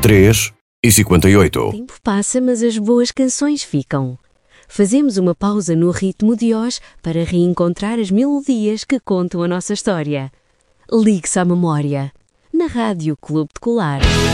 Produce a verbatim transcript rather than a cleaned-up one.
três e cinquenta e oito. O tempo passa, mas as boas canções ficam. Fazemos uma pausa no ritmo de hoje para reencontrar as melodias que contam a nossa história. Ligue-se à memória. Na Rádio Clube de Colar.